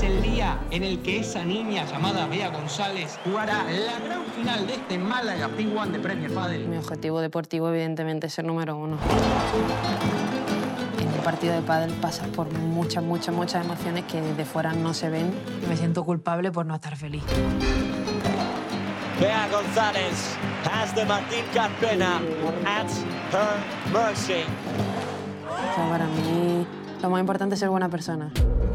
el día en el que esa niña llamada Bea González jugará la gran final de este Málaga P1 de Premier Padel. Mi objetivo deportivo, evidentemente, es ser número uno. En un partido de pádel pasas por muchas emociones que desde fuera no se ven. Me siento culpable por no estar feliz. Bea González has the Martín Carpena at her mercy. O sea, para mí, lo más importante es ser buena persona.